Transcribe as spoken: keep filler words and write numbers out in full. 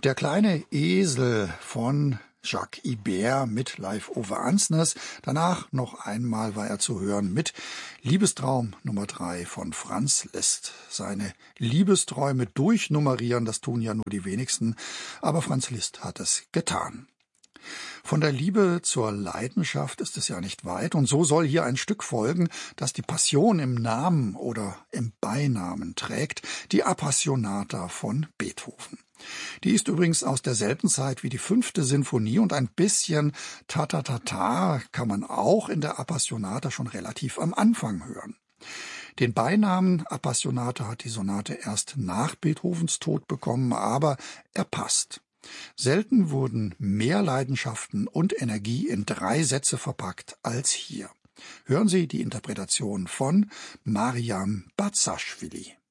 Der kleine Esel von Jacques Ibert mit Live-Ove Ansnes. Danach noch einmal war er zu hören mit Liebestraum Nummer drei von Franz Liszt. Seine Liebesträume durchnummerieren, das tun ja nur die wenigsten, aber Franz Liszt hat es getan. Von der Liebe zur Leidenschaft ist es ja nicht weit, und so soll hier ein Stück folgen, das die Passion im Namen oder im Beinamen trägt, die Appassionata von Beethoven. Die ist übrigens aus derselben Zeit wie die fünfte Sinfonie, und ein bisschen Ta-ta-ta-ta kann man auch in der Appassionata schon relativ am Anfang hören. Den Beinamen Appassionata hat die Sonate erst nach Beethovens Tod bekommen, aber er passt. Selten wurden mehr Leidenschaften und Energie in drei Sätze verpackt als hier. Hören Sie die Interpretation von Mariam Barzashvili.